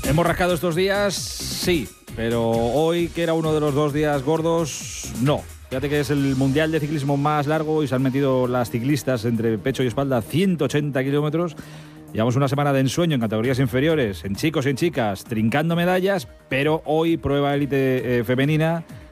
Hemos rascado estos días, sí, pero hoy, que era uno de los 2 días gordos, no. Fíjate que es el mundial de ciclismo más largo y se han metido las ciclistas entre pecho y espalda 180 kilómetros. Llevamos una semana de ensueño en categorías inferiores, en chicos y en chicas, trincando medallas, pero hoy prueba élite femenina